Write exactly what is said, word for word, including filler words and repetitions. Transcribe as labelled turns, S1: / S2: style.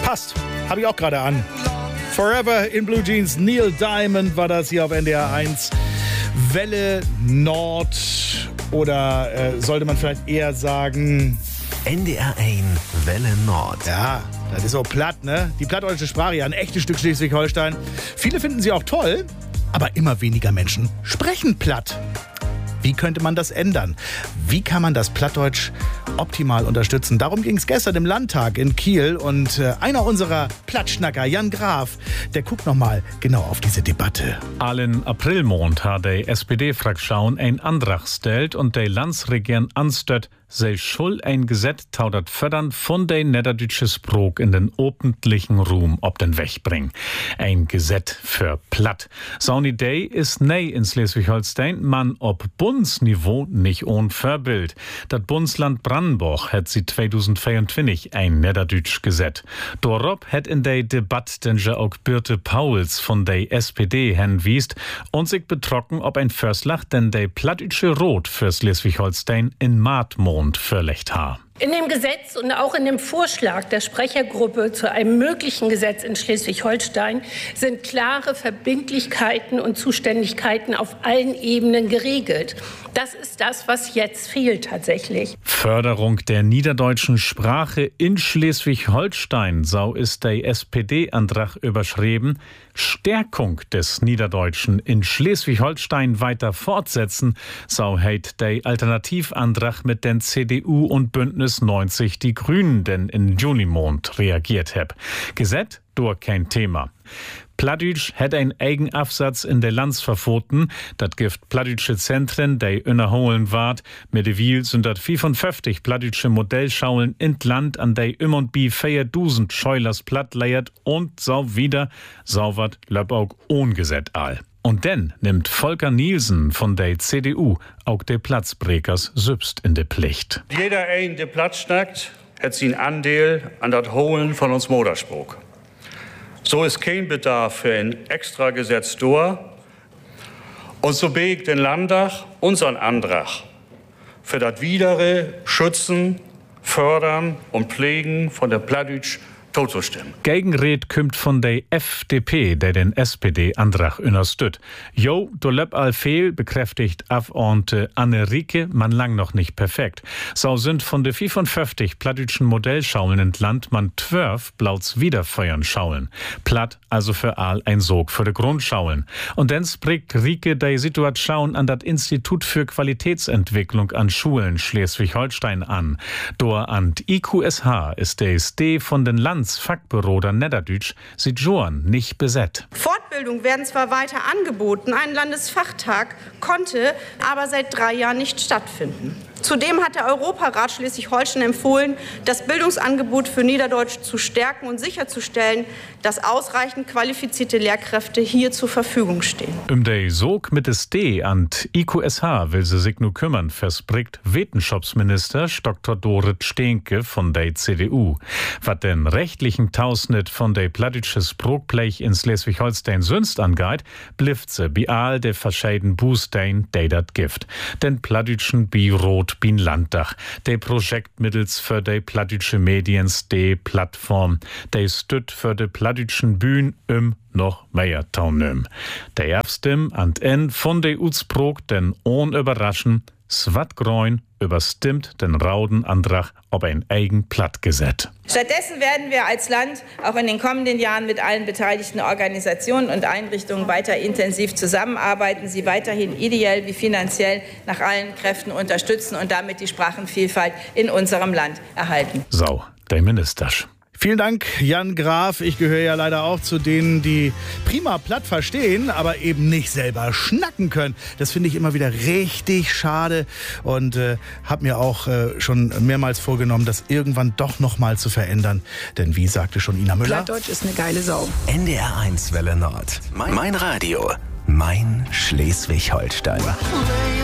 S1: Passt. Habe ich auch gerade an. Forever in Blue Jeans. Neil Diamond war das hier auf N D R eins. Welle Nord. Oder äh, sollte man vielleicht eher sagen...
S2: N D R eins Welle Nord.
S1: Ja, das ist auch platt, ne? Die plattdeutsche Sprache, ja, ein echtes Stück Schleswig-Holstein. Viele finden sie auch toll, aber immer weniger Menschen sprechen platt. Wie könnte man das ändern? Wie kann man das Plattdeutsch optimal unterstützen? Darum ging es gestern im Landtag in Kiel. Und äh, einer unserer Plattschnacker, Jan Graf, der guckt nochmal genau auf diese Debatte.
S3: Allen Aprilmond hat die S P D-Fraktion ein Antrag stellt und die Landsregierung anstört, sei schuld ein Gesetz taudert fördern von der niederdeutsche Sprog in den öffentlichen Ruhm ob den Weg bringen. Ein Gesetz für platt. So eine Idee ist nei in Schleswig-Holstein, man ob Bundesniveau nicht ohne Vorbild. Das Bundesland Brandenburg hat sie zweitausendvierundzwanzig ein niederdeutsch Gesetz. Dorob hat in der Debatte den ja auch Birte Pauls von der S P D hinwiest und sich betrocken ob ein Förslach, denn der plattdeutsche Rot für Schleswig-Holstein in Maatmond verlegt ha.
S4: In dem Gesetz und auch in dem Vorschlag der Sprechergruppe zu einem möglichen Gesetz in Schleswig-Holstein sind klare Verbindlichkeiten und Zuständigkeiten auf allen Ebenen geregelt. Das ist das, was jetzt fehlt tatsächlich.
S3: Förderung der niederdeutschen Sprache in Schleswig-Holstein, so ist der S P D-Antrag überschrieben. Stärkung des Niederdeutschen in Schleswig-Holstein weiter fortsetzen, so heißt der Alternativantrag mit den C D U und Bündnis neunzig Die Grünen, denn in Junimond reagiert heb. Gesetz durch kein Thema. Plattdeutsch hat ein Eigenabsatz in der Lands verfoten. Dat gift plattdeutsche Zentren, die innerholen ward. Mittlerweile sind dat fünfundfünfzig plattdeutsche Modellschaulen in Land, an der im und bi viertausend Scheulers platt leiert und so wieder, so wat löb auch ungesetzt all. Und dann nimmt Volker Nielsen von der C D U auch der Platzbrekers sübst in de Pflicht.
S5: Jeder ein, der Platz schnackt, hat sin Anteil an dat Holen von uns Modersprog. So ist kein Bedarf für ein Extragesetz durch. Und so begt den Landtag unseren Antrag für das Widere Schützen, Fördern und Pflegen von der Plattdeutsch totzustimmen.
S3: Gegenred kümmt von der F D P, der den S P D-Antrag unterstützt. Jo, do löb all fehl, bekräftigt Abgeordnete Anne Rieke, man lang noch nicht perfekt. So sind von der fünfundfünfzig plattdeutschen Modellschaulen entland man zwölf blauts Wiederfeuern Schaulen. Platt also für all ein Sog für de Grundschaulen. Und dann spricht Rieke der Situation an das Institut für Qualitätsentwicklung an Schulen Schleswig-Holstein an. Dor an I Q S H ist der S D von den Land Fachbüro der Niederdeutsch sieht Johann nicht besetzt.
S6: Fortbildungen werden zwar weiter angeboten, ein Landesfachtag konnte aber seit drei Jahren nicht stattfinden. Zudem hat der Europarat Schleswig-Holstein empfohlen, das Bildungsangebot für Niederdeutsch zu stärken und sicherzustellen, dass ausreichend qualifizierte Lehrkräfte hier zur Verfügung stehen.
S3: Um der Sog mit des D an I Q S H will sie sich nur kümmern, verspricht Wetenschaftsminister Doktor Dorit Steenke von der C D U. Was den rechtlichen Tausnet von der plattdeutsche Sprogblech in Schleswig-Holstein sünst angeht, blifft sie bei all der verschiedenen Bustein, der dat gift. Den plattdeutschen Birot bin Landtag, der Projekt mittels für die plattdeutsche Mediens, die Plattform, der stütt für die plattdeutschen Bühnen im noch mehr Taunüm. Der Erbstim an en von der Utsprog den ohn überraschen, Svatgroin überstimmt den Raudenantrag ob ein eigen Plattgesetz.
S7: Stattdessen werden wir als Land auch in den kommenden Jahren mit allen beteiligten Organisationen und Einrichtungen weiter intensiv zusammenarbeiten, sie weiterhin ideell wie finanziell nach allen Kräften unterstützen und damit die Sprachenvielfalt in unserem Land erhalten.
S3: So, der Minister.
S1: Vielen Dank, Jan Graf. Ich gehöre ja leider auch zu denen, die prima platt verstehen, aber eben nicht selber schnacken können. Das finde ich immer wieder richtig schade und äh, habe mir auch äh, schon mehrmals vorgenommen, das irgendwann doch noch mal zu verändern. Denn wie sagte schon Ina Müller?
S8: Plattdeutsch ist eine geile Sau.
S2: N D R eins Welle Nord. Mein, mein Radio. Mein Schleswig-Holstein.